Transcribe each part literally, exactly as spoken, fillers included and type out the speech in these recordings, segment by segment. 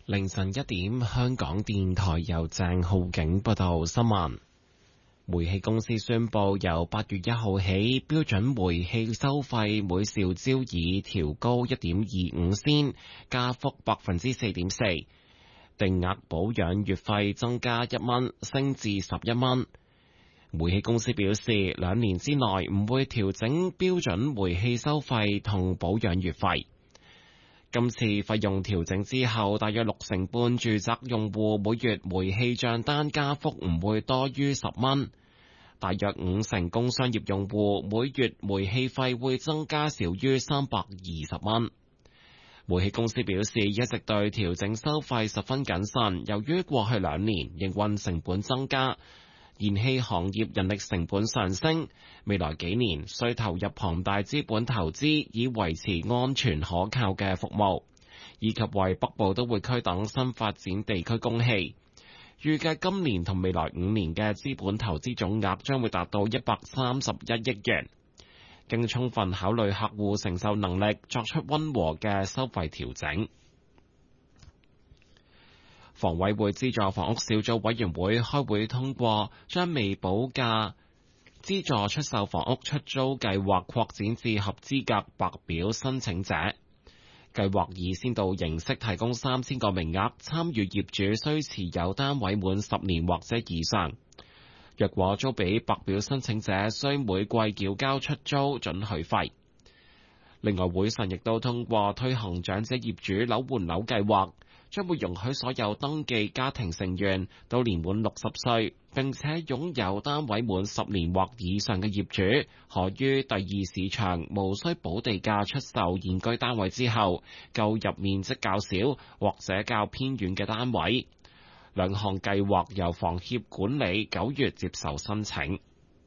凌晨一點，香港電台由鄭浩景報道新聞。煤氣公司宣布，由八月一號起，標準煤氣收費每兆焦耳調高一點二五仙，加幅百分之四點四。定額保養月費增加一蚊，升至十一蚊。煤氣公司表示，兩年之內唔會調整標準煤氣收費同保養月費。今次費用調整之後，大約六成半住宅用戶每月煤氣賬單加幅唔會多於十蚊，大約五成工商業用戶每月煤氣費會增加少於三百二十蚊。煤氣公司表示，一直對調整收費十分謹慎，由於過去兩年營運成本增加，燃氣行業人力成本上升，未來幾年需投入龐大資本投資，以維持安全可靠嘅服務，以及為北部都會區等新發展地區供氣。預計今年同未來五年嘅資本投資總額將會達到一百三十一億元。經充分考慮客戶承受能力，作出溫和嘅收費調整。房委會資助房屋小組委員會開會通過，將未補價資助出售房屋出租計劃擴展至合資格白表申請者。計劃以先導形式提供三千個名額，參與業主需持有單位滿十年或者以上。若果租俾白表申請者，需每季繳交出租准許費。另外，會上亦都通過推行長者業主樓換樓計劃。將會容許所有登記家庭成員到年滿六十歲，並且擁有單位滿十年或以上嘅業主，可於第二市場無需補地價出售現居單位之後，購入面積較少或者較偏遠嘅單位。兩項計劃由房協管理，九月接受申請。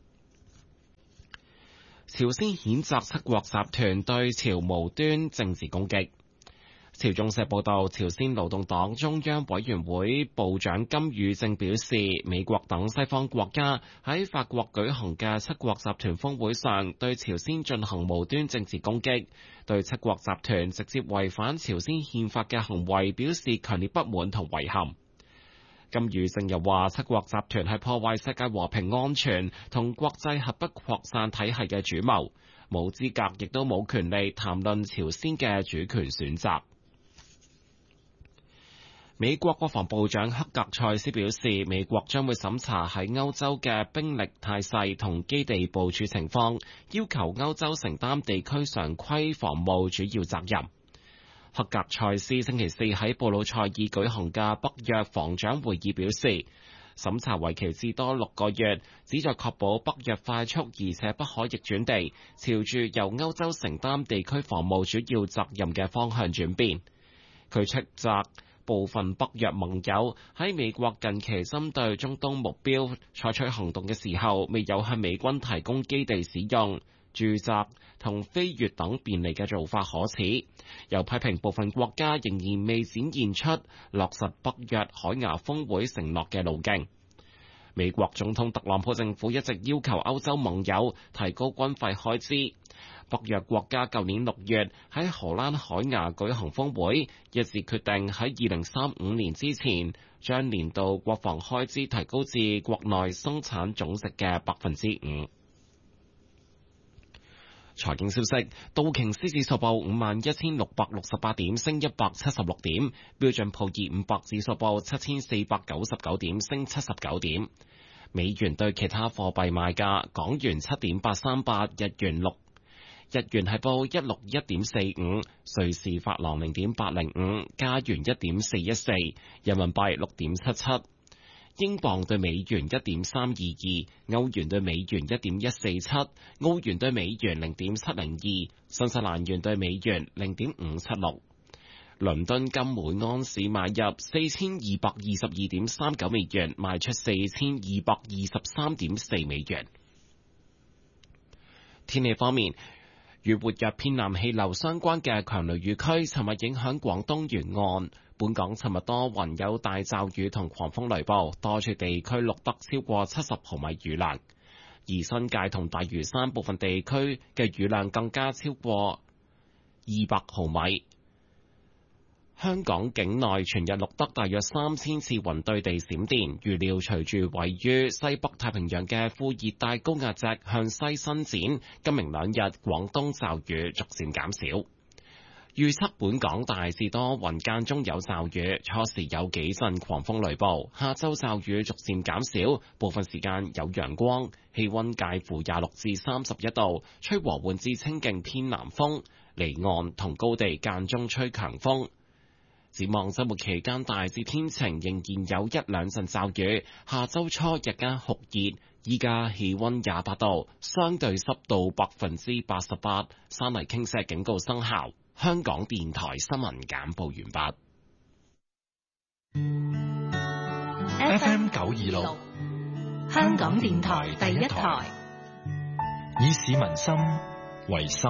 朝鮮譴責七國集團對朝無端政治攻擊。朝中社報道，朝鮮勞動黨中央委員會部長金宇正表示，美國等西方國家喺法國舉行嘅七國集團峰會上，對朝鮮進行無端政治攻擊，對七國集團直接違反朝鮮憲法嘅行為表示強烈不滿同遺憾。金宇正又話，七國集團係破壞世界和平安全同國際核不擴散體系嘅主謀，冇資格亦都冇權利談論朝鮮嘅主權選擇。美國國防部長克格塞斯表示，美國將會審查喺歐洲嘅兵力態勢同基地部署情況，要求歐洲承擔地區常規防務主要責任。克格塞斯星期四喺布魯塞爾舉行嘅北約防長會議表示，審查為期至多六個月，旨在確保北約快速而且不可逆轉地朝住由歐洲承擔地區防務主要責任嘅方向轉變。佢斥責部分北約盟友喺美國近期針對中東目標採取行動嘅時候，未有向美軍提供基地使用、住宅同飛越等便利嘅做法可恥，又批評部分國家仍然未展現出落實北約海牙峰會承諾嘅路徑。美國總統特朗普政府一直要求歐洲盟友提高軍費開支。北約國家舊年六月喺荷蘭海牙舉行峰會，一致決定喺二零三五年之前將年度國防開支提高至國內生產總值嘅百分之五。財經消息，道瓊斯指數報五萬一千六百六十八點，升一百七十六點；標準普爾五百指數報七千四百九十九點，升七十九點。美元對其他貨幣賣價：港元七點八三八，日元六。日元係報一六一點四五，瑞士法郎零點八零五，加元一點四一四，人民幣六點七七，英鎊對美元一點三二二，歐元對美元一點一四七，澳元對美元零點七零二，新西蘭元對美元零點五七六。倫敦金每安士買入四千二百二十二點三九美元，賣出四千二百二十三點四美元。天氣方面，與活躍偏南氣流相關嘅強雷雨區，尋日影響廣東沿岸。本港尋日多雲，有大驟雨同狂風雷暴，多處地區錄得超過七十毫米雨量，而新界同大嶼山部分地區嘅雨量更加超過二百毫米。 香港境內全日錄得大約三千次雲對地閃電，預料隨住位於西北太平洋嘅副熱帶高壓脊向西伸展，今明兩日廣東驟雨逐漸減少。預測本港大致多雲間中有驟雨，初時有幾陣狂風雷暴，下晝驟雨逐漸減少，部分時間有陽光，氣溫介乎廿六至三十一度，吹和緩至清勁偏南風，離岸同高地間中吹強風。展望週末期間大致天晴，仍然有一兩陣驟雨，下週初日間酷熱，依家氣溫廿八度，相對濕度百分之八十八，山泥傾瀉警告生效。香港電台新聞簡報完畢。F M 九二六，香港電台第一台，以市民心為心，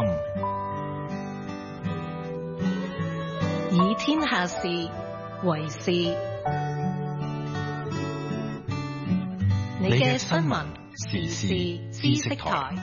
以天下事為事。你嘅新聞時事知識台。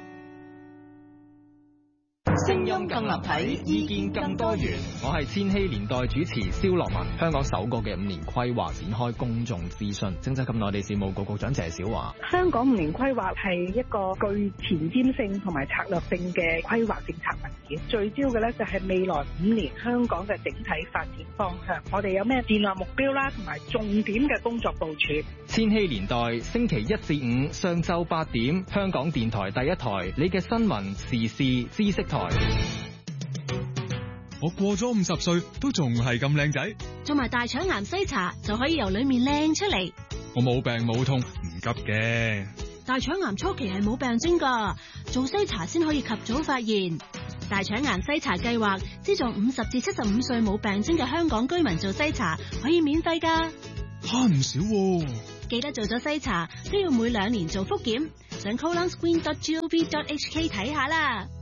聲音更立體，意見更多元。 我係千禧年代主持蕭樂文。香港首個嘅五年規劃展開公眾諮詢，政制及內地事務局局長謝小華。 香港五年規劃係一個具前瞻性同埋策略性嘅規劃政策文件，聚焦嘅咧就係未來五年香港嘅整體發展方向。我哋有咩戰略目標啦，同埋重點嘅工作部署。 千禧年代星期一至五上晝八點，香港電台第一台，你嘅新聞時事知識台。 我過咗五十歲都仲係咁靚仔， 做埋大腸癌篩查就可以由裏面靚出嚟。 我冇病冇痛，唔急嘅。 大腸癌初期係冇病徵噶，做篩查先可以及早發現。大腸癌篩查計劃資助五十至七十五歲冇病徵嘅香港居民做篩查，可以免費噶， 慳唔少喎。 記得做咗篩查都要每兩年做複檢，上 colonscreen dot gov dot hk 睇下啦。